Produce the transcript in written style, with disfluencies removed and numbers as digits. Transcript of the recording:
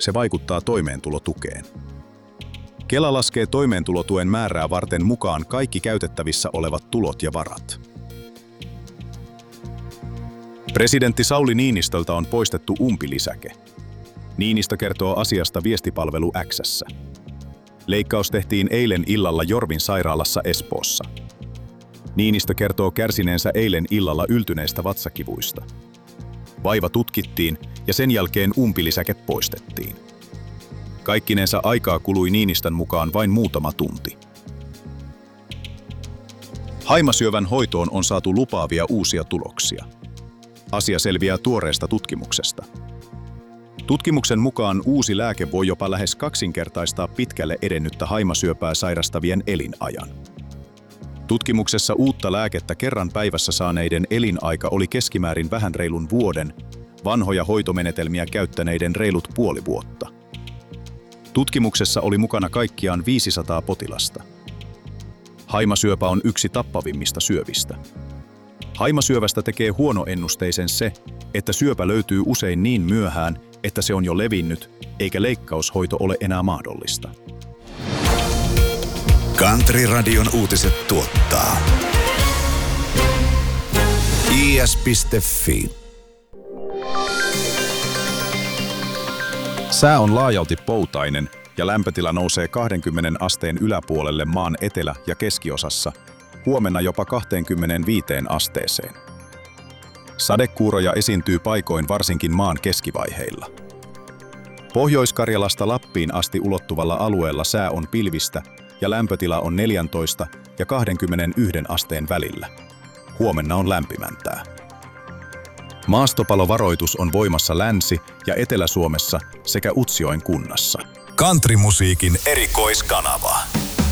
se vaikuttaa toimeentulotukeen. Kela laskee toimeentulotuen määrää varten mukaan kaikki käytettävissä olevat tulot ja varat. Presidentti Sauli Niinistöltä on poistettu umpilisäke. Niinistö kertoo asiasta viestipalvelu X:ssä. Leikkaus tehtiin eilen illalla Jorvin sairaalassa Espoossa. Niinistö kertoo kärsineensä eilen illalla yltyneistä vatsakivuista. Vaiva tutkittiin ja sen jälkeen umpilisäke poistettiin. Kaikkinensa aikaa kului Niinistön mukaan vain muutama tunti. Haimasyövän hoitoon on saatu lupaavia uusia tuloksia. Asia selviää tuoreesta tutkimuksesta. Tutkimuksen mukaan uusi lääke voi jopa lähes kaksinkertaistaa pitkälle edennyttä haimasyöpää sairastavien elinajan. Tutkimuksessa uutta lääkettä kerran päivässä saaneiden elinaika oli keskimäärin vähän reilun vuoden, vanhoja hoitomenetelmiä käyttäneiden reilut puoli vuotta. Tutkimuksessa oli mukana kaikkiaan 500 potilasta. Haimasyöpä on yksi tappavimmista syövistä. Haimasyövästä tekee huonoennusteisen se, että syöpä löytyy usein niin myöhään, että se on jo levinnyt, eikä leikkaushoito ole enää mahdollista. Country-radion uutiset tuottaa is.fi. Sää on laajalti poutainen ja lämpötila nousee 20 asteen yläpuolelle maan etelä- ja keskiosassa, huomenna jopa 25 asteeseen. Sadekuuroja esiintyy paikoin varsinkin maan keskivaiheilla. Pohjois-Karjalasta Lappiin asti ulottuvalla alueella sää on pilvistä ja lämpötila on 14 ja 21 asteen välillä. Huomenna on lämpimämpää. Maastopalovaroitus on voimassa Länsi- ja Etelä-Suomessa sekä Utsjoen kunnassa. Countrymusiikin erikoiskanava.